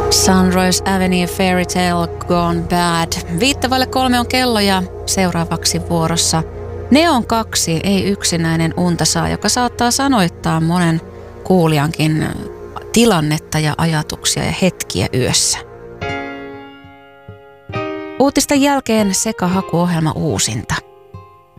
Sunrise Avenue Fairy Tale Gone Bad. 2:05 on kello ja seuraavaksi vuorossa Neon 2, ei yksinäinen unta saa, joka saattaa sanoittaa monen kuulijankin tilannetta ja ajatuksia ja hetkiä yössä. Uutisten jälkeen sekahakuohjelma uusinta.